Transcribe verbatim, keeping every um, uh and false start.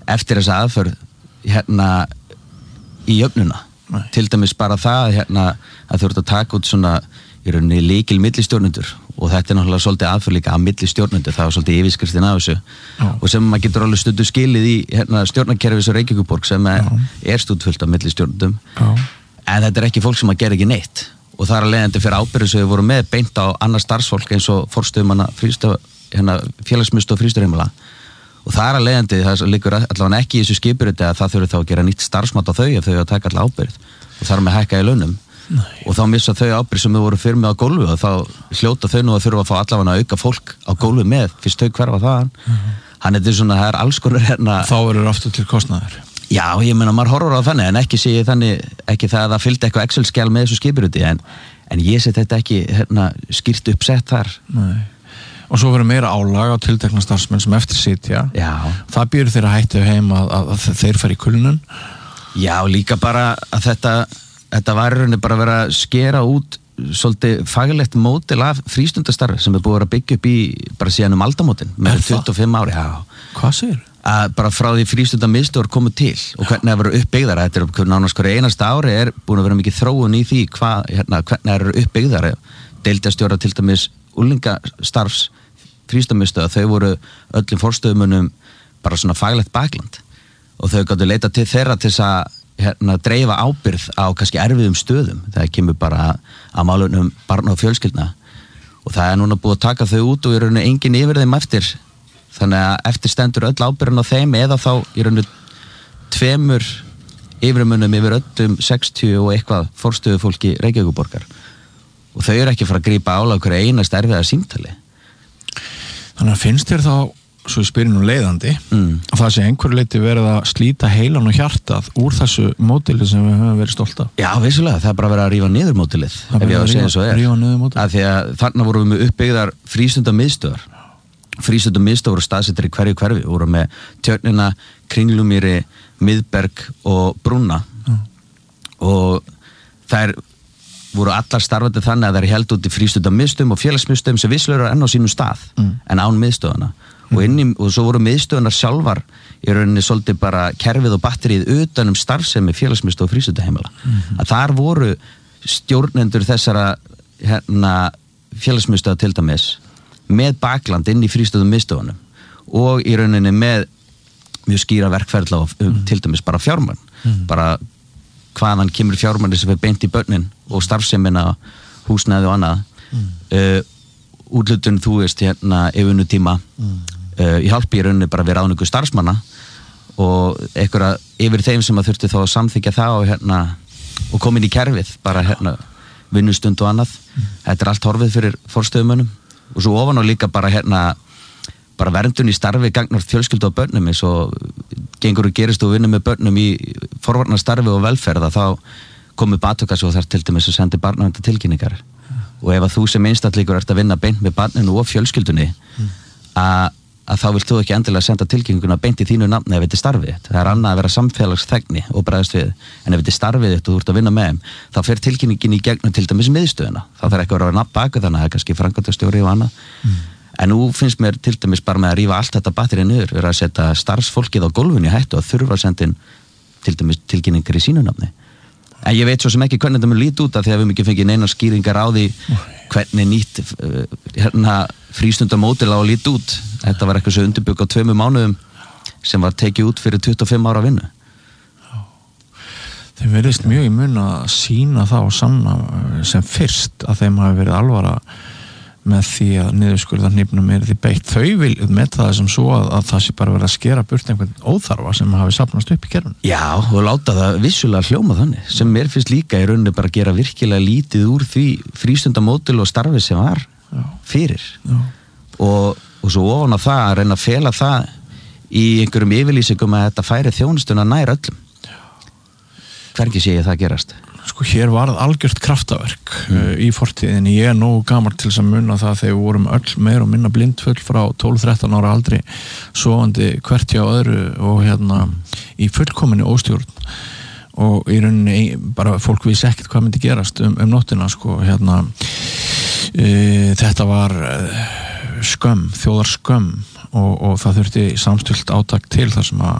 eftir þessa aðferð hérna í jöfnuna. Nei. Til dæmis bara það hérna að þú ert að taka út svona í rauninni lykil millistjórnendur og þetta er náttúrulega svolítið aðferð líka að millistjórnendur, það var svolítið yfirskriftin af þessu Já. Og sem maður getur alveg stundu skilið í hérna stjórnarkerfis og Reykjavíkurborg sem er, er stúdfullt af millistjórnendum en þetta er ekki fólk sem að gera ekki neitt og það er að leiðandi fyrir ábyrgð sem við vorum með beint á annars starfsfólk eins og forstöðumanna hérna, félagsmiðstöð og frístundaheimila og það er að leiðandi það liggur allavega ekki í þessu skipuriti að það þurfi þá að gera nýtt starfsmat á þau ef þau að taka alla ábyrgð og þar með hækka í launum Nei. Og þá missa þau ábyrgð sem þau voru fyrir með á gólfi og þá hljóta þau nú að þurfa að fá allavega að auka fólk á gólfi með fyrst þau hverfa þaðan mm-hmm. Hann er svona, það er alls konar hérna Þá verður aftur til kostnaður Já, ég meina, maður horfur á þannig en ekki sé ég þannig, ekki það að það fylgdi eitthvað Excel-skjal með þessu skipuriti en, en ég set þetta ekki hérna, skýrt uppsett þar Nei. Og svo verður meira álag á tiltekna starfsmenn sem eftir sitja Já. Það býr þeirra hættu heim að, að, að þeir fara í kulnun Já, líka bara að þetta þetta var rauninni bara að vera að skera út svolítið faglegt módel af frístundastarfi sem er búið að byggja upp í bara síðan um aldamótin með tuttugu og fimm ári Já. Hvað segir? Að bara frá því frístundamiðstöðvar komu til og hvernig það verður uppbyggðar þetta er nánast hverju einasta ári er búin að vera mikið þróun í því hva, hérna, hvernig það eru uppbyggðar deildastjóra til dæmis úlingastarfs frístundamiðstöðvar þau voru öllum forstöðumunum bara svona faglegt bakland og þau gáttu leita til þeirra til þess að hérna dreifa ábyrgð á kannski erfiðum stöðum það kemur bara að málunum barna og fjölskyldna og það er núna búið að taka þau út og í rauninu engin yfir þeim eftir þannig að eftir stendur öll ábyrgðin á þeim eða þá í rauninu tveimur yfirmunum yfir öllum sextíu og eitthvað forstöðu fólki Reykjavíkurborgar og þau eru ekki að fara að grípa álag hverju einast erfiða símtali Þannig að finnst þér þá svo ég spyrir nú leiðandi mm. að það sé einhverju leyti verið að slíta heilan og hjartað úr þessu módeli sem við höfum verið stolt af. Já, vissulega, það er bara verið að rífa niður módelið ef ég á að segja svo er. Rífa niður módelið. Af því að þarna vorum við með uppbyggðar frístundamiðstöðvar. Frístundamiðstöðvar voru staðsettar í hverju hverfi. Við vorum með Tjörnina, Kringlumýri, Miðberg og Brúna. Mm. Og þær voru allar starfandi þannig að þær held út í frístundamiðstöðum og félagsmiðstöðum sem vissulega eru enn á sínum stað mm. en án miðstöðana. Og, inni, og svo voru miðstöðunar sjálfar í rauninni svolítið bara kerfið og batterið utan um starfsemi félagsmiðstöð og frístundaheimila. Mm-hmm. Að þar voru stjórnendur þessara hérna, félagsmiðstöða til dæmis með bakland inn í frístundum miðstöðunum og í rauninni með mjög skýra verkferðla og mm-hmm. til dæmis bara fjármann. Mm-hmm. Bara hvaðan kemur fjármanni sem er beint í börnin og starfsemina, húsnæði og annað. Mm-hmm. Uh, útlutun, þú veist, hérna, yfirnu tíma mm. uh, í hjálpi í rauninni bara við ráðningu starfsmanna og einhverja yfir þeim sem að þurfti þá að samþykja það og, hérna, og koma inn í kerfið, bara hérna, vinnustund og annað. Mm. Þetta er allt horfið fyrir forstöðumönnum og svo ofan á líka bara, hérna, bara verndun í starfi gagnar fjölskyldu á börnum eins og gengur og gerist og vinnur með börnum í forvarnastarfi og velferða þá komið batökas og þar til dæmis að sendi barnavernda tilkynningar. Og ef að þú sem einstaklingur ert að vinna beint með barninu og fjölskyldunni mm. að, að þá vilt þú ekki endilega senda tilkynninguna beint í þínu nafni ef þetta er starfið þitt. Það er annað að vera samfélagsþegni og bregðast við. En ef þetta er starfið þitt og þú ert að vinna með þeim, þá fer tilkynningin í gegnum til dæmis miðstöðuna. Það þarf ekki að vera nafn baka þannig að það er kannski framkvæmdastjóri og annað. Mm. En nú finnst mér til dæmis bara með að rífa allt þetta batterið niður, vera að setja starfsfólkið á gólfinu í hættu og þurfa að senda inn til dæmis tilkynningar í sínu nafni. En ég veit svo sem ekki hvernig þetta mun líti út af því að við mikið fengið neina skýringar á því hvernig nýtt hérna, frístundamódel á að líti út. Þetta var eitthvað svo undirbygg á tveimur mánuðum sem var tekið út fyrir tuttugu og fimm ára vinnu. Þeim verðist mjög í mun að sýna það og sanna sem fyrst að þeim hafi verið alvara með því að niðurskurðarhnífnum er því beitt. Þau vil með það sem svo að, að það sé bara verið að skera burt einhvern óþarfa sem hafi safnast upp í kerfinu. Já, og láta það vissulega hljóma þannig, sem mér finnst líka í rauninni bara að gera virkilega lítið úr því frístundamódel og starfi sem var Já. Fyrir. Já. Og, og svo ofan á það að reyna að fela það í einhverjum yfirlýsingum að þetta færi þjónustuna nær öllum. Hvergi sé ég það gerast? Sko hér varð algjört kraftaverk mm. uh, í fortíðinni. Ég er nógu gamall til þess að munna það þegar við vorum öll meir og minna blindfull frá tólf þrettán ára aldri sofandi hvert hjá öðru og hérna í fullkominni óstjórn og í rauninni bara fólk vissi ekkert hvað myndi gerast um, um nóttina sko hérna uh, þetta var uh, skömm, þjóðar skömm og, og það þurfti samstillt átak til þar sem að